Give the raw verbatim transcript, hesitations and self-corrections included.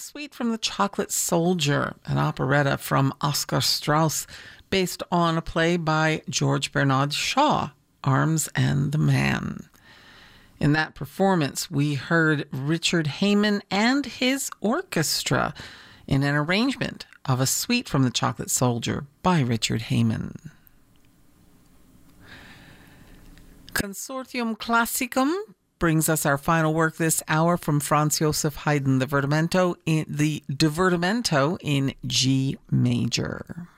Suite from the Chocolate Soldier, an operetta from Oscar Strauss based on a play by George Bernard Shaw, Arms and the Man. In that performance, we heard Richard Heyman and his orchestra in an arrangement of a suite from the Chocolate Soldier by Richard Heyman. Consortium Classicum brings us our final work this hour from Franz Joseph Haydn, the Divertimento in, the Divertimento in G major.